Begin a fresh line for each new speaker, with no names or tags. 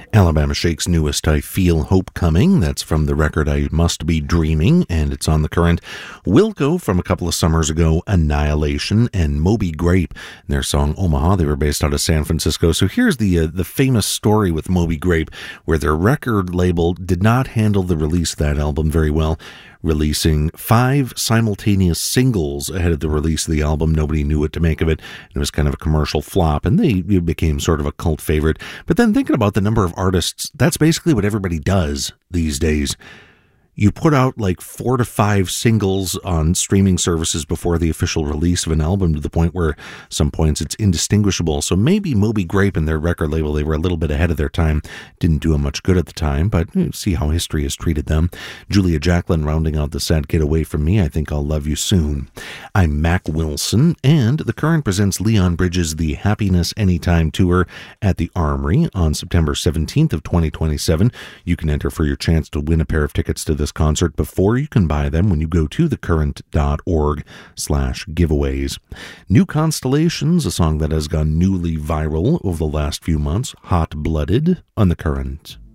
Alabama Shake's newest, I Feel Hope Coming. That's from the record I Must Be Dreaming, and it's on the current. Wilco from a couple of summers ago, Annihilation, and Moby Grape, and their song Omaha. They were based out of San Francisco. So here's the famous story with Moby Grape, where their record label did not handle the release of that album very well, releasing 5 simultaneous singles ahead of the release of the album. Nobody knew what to make of it. It was kind of a commercial flop, and they became sort of a cult favorite. But then thinking about the number of artists, that's basically what everybody does these days. You put out like 4 to 5 singles on streaming services before the official release of an album, to the point where some points it's indistinguishable. So maybe Moby Grape and their record label, they were a little bit ahead of their time. Didn't do them much good at the time, but see how history has treated them. Julia Jacklin rounding out the set, Get Away From Me, I Think I'll Love You Soon. I'm Mac Wilson, and The Current presents Leon Bridges' The Happiness Anytime Tour at the Armory on September 17th of 2027. You can enter for your chance to win a pair of tickets to this concert before you can buy them when you go to thecurrent.org/giveaways. New Constellations, a song that has gone newly viral over the last few months, Hot Blooded, on The Current.